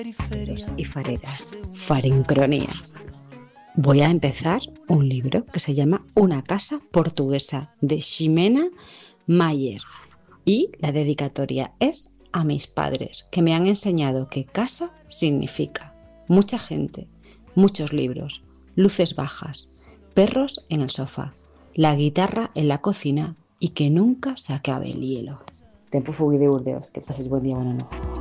fareros y fareras, farincronía. Voy a empezar un libro que se llama Una casa portuguesa de Ximena Mayer y la dedicatoria es a mis padres, que me han enseñado que casa significa mucha gente, muchos libros, luces bajas, perros en el sofá, la guitarra en la cocina y que nunca se acabe el hielo. Tempo fugui de Burdeos, que pases buen día, buena noche.